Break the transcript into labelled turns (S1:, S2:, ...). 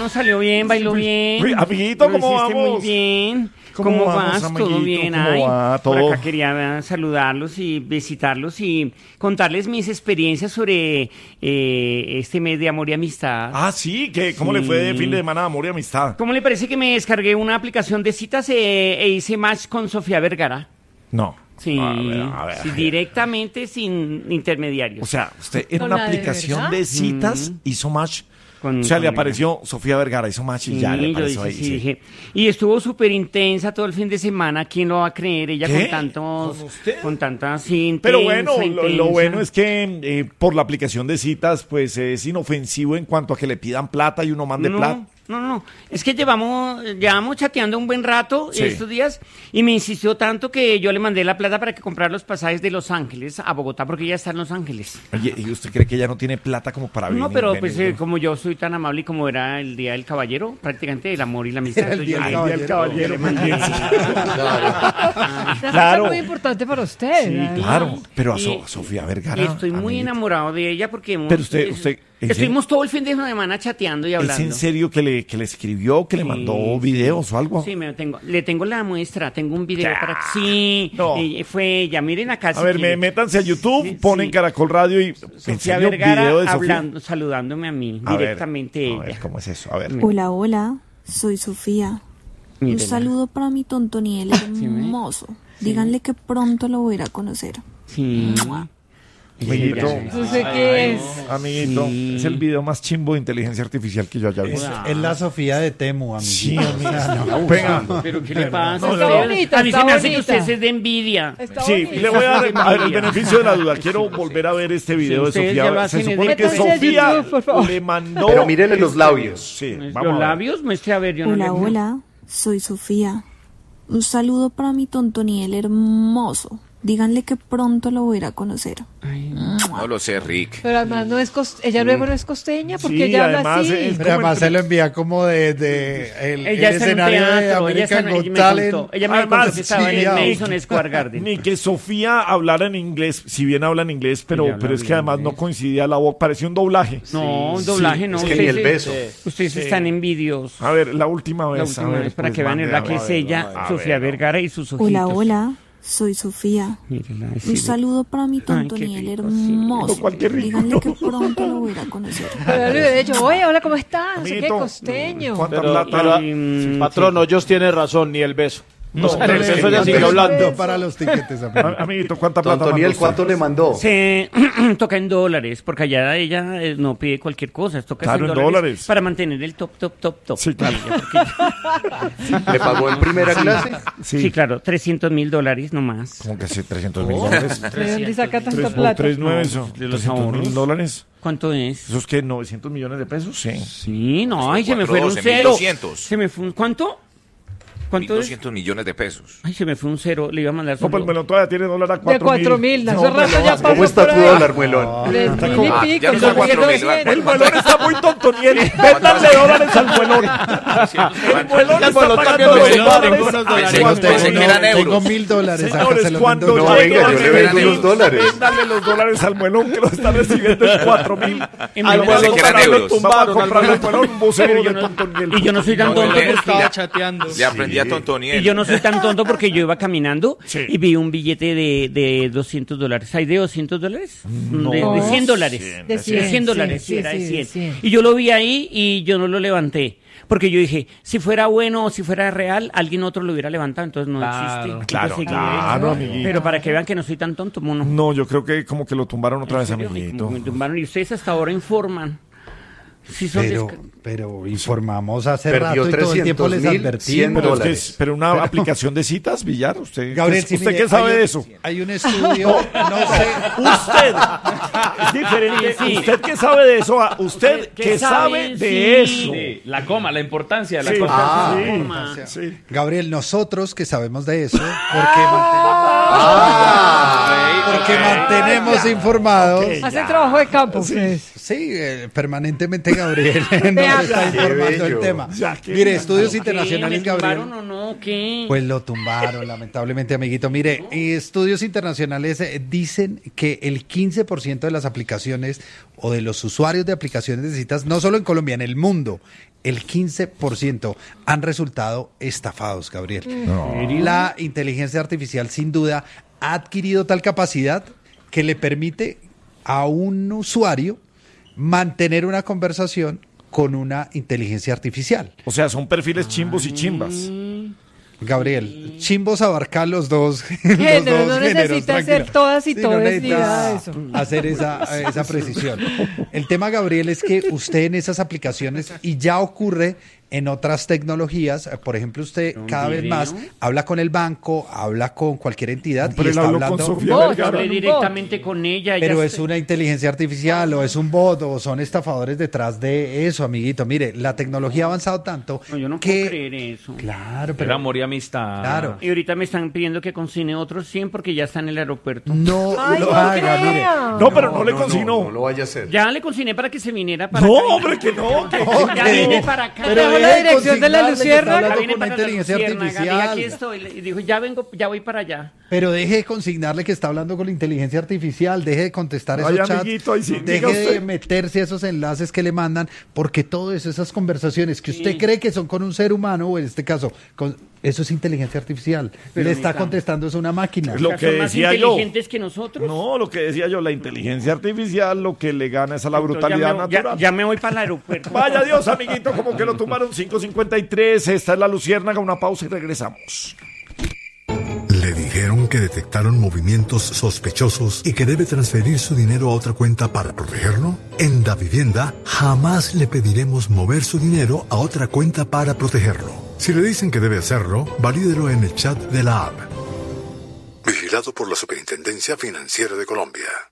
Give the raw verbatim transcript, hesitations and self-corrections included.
S1: salió bien, bailó bien.
S2: Uy, amiguito,
S1: Lo
S2: ¿cómo
S1: hiciste
S2: vamos?
S1: muy bien.
S2: ¿Cómo
S1: ¿Cómo,
S2: vamos,
S1: vas?
S2: amiguito?
S1: ¿Todo bien?
S2: ¿Cómo
S1: Ay,
S2: va?
S1: por
S2: ¿Todo?
S1: acá quería saludarlos y visitarlos y contarles mis experiencias sobre eh, este mes de amor y amistad.
S2: Ah, sí, ¿qué? ¿Cómo
S1: Sí.
S2: le fue de fin de semana de amor y amistad?
S1: ¿Cómo le parece que me descargué una aplicación de citas eh, e hice match con Sofía Vergara?
S2: No.
S1: Sí,
S2: A ver, a ver.
S1: sí, directamente sin intermediarios.
S2: O sea, usted en
S3: ¿Con
S2: una
S3: la de
S2: aplicación
S3: verdad?
S2: de citas hizo match.
S1: Con-
S2: o sea,
S1: con
S2: le
S1: ella.
S2: apareció Sofía Vergara, hizo match y
S1: Sí,
S2: ya le
S1: yo
S2: apareció
S1: dije,
S2: ahí.
S1: sí,
S2: sí.
S1: dije. Y estuvo súper intensa todo el fin de semana. ¿Quién lo va a creer? Ella
S2: ¿Qué?
S1: con tantos,
S2: ¿Con usted?
S1: con tantas sí,
S2: Pero
S1: intensa,
S2: bueno, lo, lo
S1: intensa.
S2: bueno es que eh, por la aplicación de citas, pues es inofensivo en cuanto a que le pidan plata y uno mande
S1: no,
S2: plata.
S1: No, no, es que llevamos, llevamos chateando un buen rato
S2: Sí.
S1: estos días y me insistió tanto que yo le mandé la plata para que comprara los pasajes de Los Ángeles a Bogotá porque ella está en Los Ángeles.
S2: Oye, ¿y usted cree que ella no tiene plata como para venir?
S1: No, pero
S2: venir,
S1: pues
S2: no?
S1: eh, como yo soy tan amable y como era el Día del Caballero, prácticamente el amor y la amistad.
S4: Era el
S1: entonces
S4: Día
S1: yo
S4: del
S1: le-
S4: Caballero.
S1: yo le mandé-
S3: La cita
S2: Claro.
S3: es muy importante para usted.
S2: Sí,
S3: además.
S2: claro, pero a
S1: Y-
S2: So- Sofía Vergara.
S1: Y estoy muy
S2: amiguito.
S1: enamorado de ella porque hemos,
S2: Pero usted- usted- ¿en
S1: estuvimos todo el fin de semana chateando y
S2: ¿Es
S1: hablando.
S2: en serio que le, que le escribió, que le
S1: Sí,
S2: mandó
S1: sí.
S2: videos o algo?
S1: Sí, me tengo, le tengo la muestra, tengo un video
S2: Ya.
S1: para que sí,
S2: No.
S1: eh, fue ella, miren acá.
S2: A
S1: si
S2: ver, me,
S1: quieren.
S2: métanse a YouTube,
S1: Sí,
S2: ponen
S1: sí.
S2: Caracol Radio y ¿en
S1: Sofía
S2: serio
S1: Vergara
S2: video de Sofía?
S1: hablando, saludándome a mí,
S2: A ver,
S1: directamente
S2: a
S1: ella.
S2: ver, ¿cómo es eso? A ver.
S5: Hola, hola, soy Sofía. Un
S1: Mírela.
S5: saludo para mi tontoniel hermoso. Díganle que pronto lo voy a ir a conocer.
S1: Sí.
S2: Amiguito,
S3: No sé qué es.
S2: amiguito,
S1: Sí.
S2: es el video más chimbo de inteligencia artificial que yo haya
S4: Es,
S2: visto.
S4: es la Sofía de Temu, amigo.
S2: Sí, amigo. Venga.
S1: Pero ¿qué le pasa?
S2: No,
S1: a
S2: no,
S1: usted?
S2: no.
S3: bonita,
S1: a mí
S3: está
S1: se me hace que
S3: bonita.
S1: usted es de envidia.
S3: Está
S2: Sí,
S3: bonito.
S2: le voy a dar a ver, el
S1: Envidia.
S2: beneficio de la duda. Quiero volver a ver este video de
S1: ustedes ya
S2: Sofía.
S1: lo hacen
S2: Se
S1: en
S2: supone
S1: el-
S2: que
S3: Métanse a
S2: Sofía
S3: YouTube, por favor.
S2: le mandó.
S6: Pero mírele los labios.
S2: Sí,
S1: Los
S2: vamos a ver.
S1: labios, muestre a ver, yo no
S5: Hola,
S1: le-
S5: hola, soy Sofía. Un saludo para mi tontoniel hermoso. Díganle que pronto lo voy a ir a conocer.
S1: Ay,
S7: No lo sé, Rick.
S3: Pero además no es cos- ella luego no es costeña porque
S2: Sí,
S3: ella habla
S2: además
S3: así.
S2: es-
S4: Pero además se lo envía como de, de el,
S1: Ella
S4: el
S1: está en un
S4: escenario de
S1: teatro, ella, está
S4: American
S1: en,
S4: Got
S1: ella me
S4: Talent.
S1: contó, ella me
S2: Además,
S1: contó que estaba
S4: sí,
S1: en el
S4: ya.
S1: Madison Square Garden.
S2: Ni que Sofía hablara en inglés, si bien habla en inglés, pero,
S1: Ella habla
S2: pero es que
S1: bien
S2: además no
S1: inglés.
S2: coincidía la voz, parecía un doblaje.
S1: No, un doblaje no.
S6: es que
S1: ustedes
S6: ni el
S1: se-
S6: beso.
S1: Ustedes están envidiosos.
S2: A ver, la última vez.
S1: La
S2: a
S1: última
S2: ver,
S1: vez para
S2: pues,
S1: que vean
S2: mande,
S1: la
S2: a
S1: que
S2: ver,
S1: es ella,
S2: a
S1: Sofía
S2: ver.
S1: Vergara y sus ojitos.
S5: Hola, hola, soy Sofía.
S1: Mírela,
S5: Un
S1: sí,
S5: saludo para mi
S1: Ay, qué
S5: tontoniel
S1: rico, sí.
S5: hermoso.
S2: No, cuál qué rico.
S5: Díganle que pronto lo voy a ir a conocer.
S3: Pero le hubiera dicho, oye, hola, ¿cómo estás? No sé qué,
S2: Amiguito,
S3: costeño.
S2: ¿cuánta
S8: Pero,
S2: plata?
S8: pero,
S1: Mm,
S8: patrón, Hoyos tiene razón, ni el beso.
S2: No,
S8: O sea, en el
S2: no,
S8: beso
S2: no,
S8: ya
S2: no,
S8: sigue
S2: no,
S8: hablando.
S4: Para los tiquetes, amigo.
S2: A- Amiguito, ¿cuánta plata?
S6: Toniel,
S2: mandó
S6: ¿cuánto
S2: usted?
S6: le mandó?
S1: Se toca en dólares, porque allá ella eh, no pide cualquier cosa, toca
S2: Claro,
S1: en
S2: en
S1: dólares,
S2: dólares.
S1: para mantener el top, top, top, top.
S2: Sí, claro.
S6: ¿Le pagó en primera clase?
S1: Sí,
S2: Sí,
S1: claro, trescientos mil dólares nomás.
S2: como que sí, trescientos mil dólares.
S3: ¿De dónde saca tanta
S2: Tres,
S3: plata?
S2: tres, nueve,
S1: No,
S2: eso.
S1: de los
S2: trescientos mil
S1: ahorros.
S2: dólares.
S1: ¿Cuánto es?
S2: ¿Eso es que novecientos millones de pesos? Sí.
S1: Sí, no, ay, se me fue un
S7: cuatrocientos,
S1: cero.
S7: mil doscientos.
S1: Se me fue un, ¿cuánto? ¿Cuánto
S7: mil
S1: es?
S7: doscientos millones de pesos.
S1: Ay, se me fue un cero, le iba a mandar
S2: No, pues
S1: solo-
S2: el melón todavía tiene dólar a
S3: De
S2: cuatro
S3: cuatro mil,
S2: No,
S3: hace rato
S2: melón,
S3: ya pasó
S6: ¿Cómo está
S3: por
S6: tu
S3: ahí.
S6: dólar, muelón?
S3: Tres
S2: está
S3: mil
S2: como-
S7: Ah,
S3: y pico,
S7: ya no
S3: dos
S7: son
S3: mil
S7: cuatro mil,
S3: doscientos.
S2: El melón está muy tontoniel. Véndanle dólares al melón. El melón
S8: Ya
S2: está
S8: melón
S2: pagando
S8: también
S2: los
S8: lo
S2: dólares.
S8: tengo unos dólares.
S7: Pensé-
S2: Cuando-
S7: pensé que eran
S4: Tengo
S7: euros.
S4: mil dólares. acá
S2: Señores,
S4: se los
S2: cuando
S4: vendo.
S6: No,
S2: llegue
S6: venga,
S2: a
S6: yo le
S2: Medellín,
S6: vendo los dólares.
S2: véndale los dólares al melón que lo está recibiendo en cuatro mil.
S1: En
S8: Al
S1: verdad,
S8: melón
S7: que eran
S8: también lo
S7: euros.
S2: Vamos a
S8: tumbaron, al
S2: comprarle al
S8: melón.
S2: melón un buceo
S1: Pero yo
S2: de
S1: no-
S2: tontoniel.
S1: y yo no soy tan
S7: No,
S1: tonto
S7: le-
S1: porque...
S7: le-
S8: chateando.
S7: Le aprendí a Tontoniel.
S1: Y yo no soy tan tonto porque yo iba caminando
S2: Sí.
S1: y vi un billete de, de doscientos dólares. ¿Hay de doscientos dólares?
S2: No.
S1: De, de cien dólares.
S2: cien,
S3: de
S1: De
S3: cien,
S1: cien dólares,
S3: sí,
S1: sí, era de
S3: sí,
S1: cien.
S3: cien.
S1: Y yo lo vi ahí y yo no lo levanté. Porque yo dije, si fuera bueno o si fuera real, alguien otro lo hubiera levantado, entonces no
S8: Claro.
S1: existe.
S2: Claro,
S1: Entonces,
S2: claro,
S1: ¿no?
S2: amiguito.
S1: Pero para que vean que no soy tan tonto, mono.
S2: No, yo creo que como que lo tumbaron otra vez,
S1: ¿En serio?
S2: amiguito.
S1: Como me tumbaron. Y ustedes hasta ahora informan. Sí son
S4: Pero,
S1: desca-
S4: pero informamos hace
S6: Perdió
S4: rato y todo el tiempo les
S6: trescientos mil, cien
S4: advertimos.
S2: Pero, es que
S6: dólares.
S2: es- pero una aplicación de citas, Villar, ¿usted,
S4: Gabriel,
S2: qué,
S4: sí,
S2: ¿usted
S4: mire,
S2: qué sabe
S4: hay un-
S2: de eso?
S4: Hay un estudio, no sé,
S2: Usted, es diferente.
S1: Sí, sí.
S2: ¿Usted qué sabe de eso? Ah, ¿Usted
S1: ¿Qué
S2: qué sabe
S1: sabe?
S2: de
S1: Sí.
S2: eso?
S8: Sí, la coma, la importancia de la
S2: Sí.
S8: cosa.
S6: Ah.
S2: Sí, sí.
S4: Gabriel, nosotros que sabemos de eso, porque mantenemos, porque mantenemos informados.
S2: ok.
S3: Hacen trabajo de campo ustedes.
S4: Sí, eh, permanentemente Gabriel nos
S3: Vea.
S4: está informando el
S6: bello.
S4: tema.
S2: Ya, qué
S4: Mire,
S2: bien.
S4: estudios
S1: ¿Qué?
S4: internacionales,
S1: ¿Me
S4: Gabriel.
S1: tumbaron o no? ¿Qué?
S4: Pues lo tumbaron, lamentablemente, amiguito. Mire, eh, estudios internacionales eh, dicen que el quince por ciento de las aplicaciones o de los usuarios de aplicaciones de citas, no solo en Colombia, en el mundo, el quince por ciento han resultado estafados, Gabriel.
S2: No.
S4: La inteligencia artificial sin duda ha adquirido tal capacidad que le permite a un usuario mantener una conversación con una inteligencia artificial.
S2: O sea, son perfiles chimbos y chimbas.
S4: Gabriel, chimbos abarcar los dos, los
S3: Género,
S4: dos
S3: no
S4: géneros,
S3: necesita
S4: tranquilo.
S3: hacer todas y
S4: Sí,
S3: todos,
S4: no
S3: ni
S4: necesita
S3: nada de eso.
S4: hacer esa, esa precisión. El tema, Gabriel, es que usted en esas aplicaciones, y ya ocurre en otras tecnologías, por ejemplo, usted
S1: ¿Un
S4: cada vez
S1: video?
S4: más habla con el banco, habla con cualquier entidad
S2: Pero
S4: y
S2: él
S4: está
S2: habló con
S4: hablando...
S2: Sofía
S3: Vos,
S2: Vergara.
S1: Hablé
S3: un
S1: directamente con ella. ella
S4: Pero
S1: está-
S4: es una inteligencia artificial o es un bot o son estafadores detrás de eso, amiguito. Mire, la tecnología ha avanzado tanto
S1: No, yo no
S4: que...
S1: puedo creer eso.
S4: Claro,
S8: Pero
S4: pero...
S8: amor y amistad.
S4: Claro.
S1: Y ahorita me están pidiendo que consigne otros cien porque ya está en el aeropuerto.
S4: No
S3: Ay,
S4: lo
S3: no
S4: haga, mire.
S3: crea.
S2: No, pero no, le
S6: No,
S2: consignó.
S6: no lo vaya a hacer.
S1: Ya le consigné para que se viniera para
S2: No,
S1: acá.
S2: hombre, que no. Que,
S1: Ya
S4: que-
S1: viene para acá.
S3: Pero
S4: deje
S3: la
S4: de
S3: dirección de la
S4: consignarle que está
S3: Luciérnaga.
S4: hablando
S1: Ya viene
S4: con una
S1: para la
S4: inteligencia
S1: Luciérnaga,
S4: artificial.
S1: diga, aquí estoy. Y dijo, ya vengo, ya voy para allá.
S4: Pero deje de consignarle que está hablando con la inteligencia artificial, deje de contestar esos
S2: Ay,
S4: chats,
S2: amiguito, ahí sí, diga
S4: deje de
S2: usted.
S4: meterse a esos enlaces que le mandan, porque todo eso, esas conversaciones que usted cree que son con un ser humano, o en este caso, con, eso es inteligencia artificial.
S1: Pero
S4: le está
S1: mira.
S4: contestando es una máquina.
S2: Lo
S1: O sea,
S2: que
S1: son más
S2: decía yo.
S1: inteligentes que nosotros.
S2: No, lo que decía yo, la inteligencia artificial lo que le gana es a la
S1: Entonces,
S2: brutalidad
S1: ya me, ya-
S2: natural.
S1: ya me voy para el aeropuerto.
S2: Vaya Dios, amiguito, como que lo tomaron cinco cincuenta y tres. Esta es la Luciérnaga, una pausa y regresamos.
S9: Le dijeron que detectaron movimientos sospechosos y que debe transferir su dinero a otra cuenta para protegerlo. En Davivienda jamás le pediremos mover su dinero a otra cuenta para protegerlo. Si le dicen que debe hacerlo, valídelo en el chat de la app. Vigilado por la Superintendencia Financiera de Colombia.